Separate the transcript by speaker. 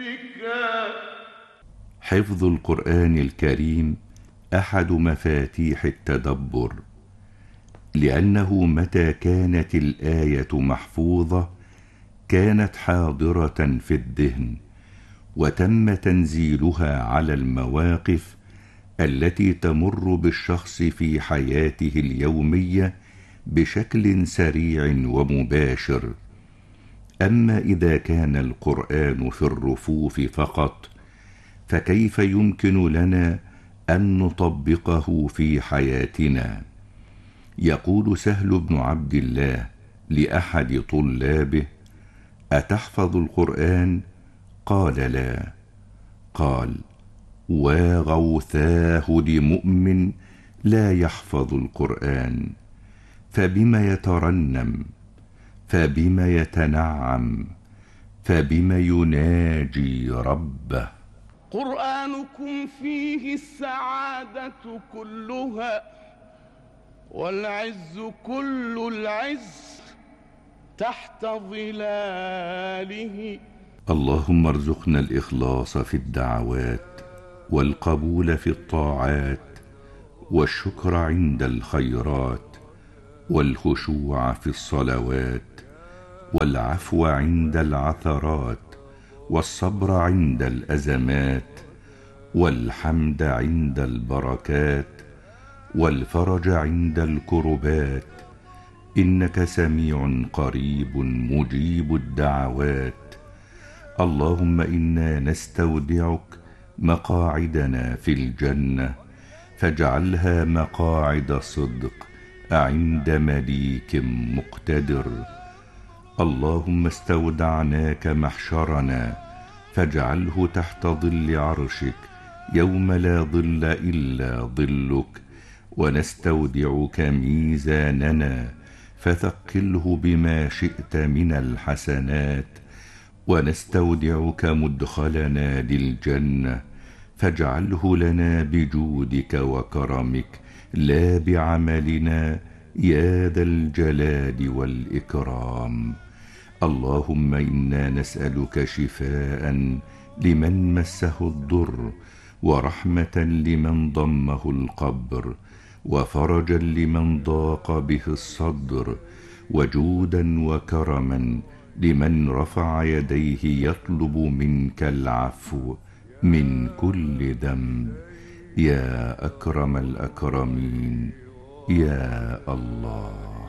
Speaker 1: حفظ القرآن الكريم أحد مفاتيح التدبر، لأنه متى كانت الآية محفوظة كانت حاضرة في الذهن، وتم تنزيلها على المواقف التي تمر بالشخص في حياته اليومية بشكل سريع ومباشر. أما إذا كان القرآن في الرفوف فقط، فكيف يمكن لنا أن نطبقه في حياتنا؟ يقول سهل بن عبد الله لأحد طلابه: أتحفظ القرآن؟ قال: لا. قال: وغوثاه لمؤمن لا يحفظ القرآن، فبما يترنم، فبما يتنعم، فبما يناجي ربه.
Speaker 2: قرآنكم فيه السعادة كلها، والعز كل العز تحت ظلاله.
Speaker 1: اللهم ارزقنا الإخلاص في الدعوات، والقبول في الطاعات، والشكر عند الخيرات، والخشوع في الصلوات، والعفو عند العثرات، والصبر عند الأزمات، والحمد عند البركات، والفرج عند الكربات، إنك سميع قريب مجيب الدعوات. اللهم إنا نستودعك مقاعدنا في الجنة، فاجعلها مقاعد صدق عند مليك مقتدر. اللهم استودعناك محشرنا، فاجعله تحت ظل عرشك يوم لا ظل إلا ظلك. ونستودعك ميزاننا، فثقله بما شئت من الحسنات. ونستودعك مدخلنا للجنة، فاجعله لنا بجودك وكرمك لا بعملنا يا ذا الجلال والإكرام. اللهم إنا نسألك شفاء لمن مسه الضر، ورحمة لمن ضمه القبر، وفرجا لمن ضاق به الصدر، وجودا وكرما لمن رفع يديه يطلب منك العفو من كل ذنب، يا أكرم الأكرمين يا الله.